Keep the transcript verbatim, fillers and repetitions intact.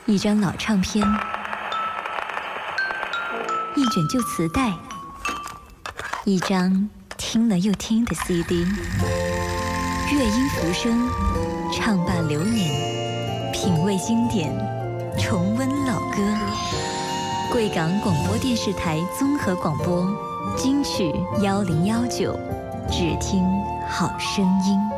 一张老唱片，一卷旧磁带，一张听了又听的 C D。乐音浮生，唱罢流年，品味经典，重温老歌。贵港广播电视台综合广播，金曲幺零幺九，只听好声音。